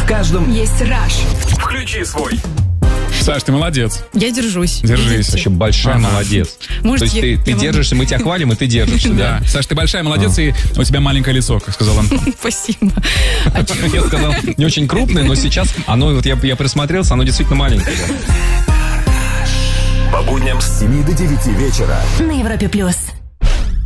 каждом есть раш. Включи свой. Саш, ты молодец. Я держусь. Держись. Вообще большая молодец. Может, То есть ты держишься, мы тебя хвалим, и ты держишься, да? Да. Саш, ты большая молодец, и у тебя маленькое лицо, как сказал Антон. Спасибо. Я сказал, не очень крупное, но сейчас оно, вот я присмотрелся, оно действительно маленькое. По будням с 7 до 9 вечера. На Европе+.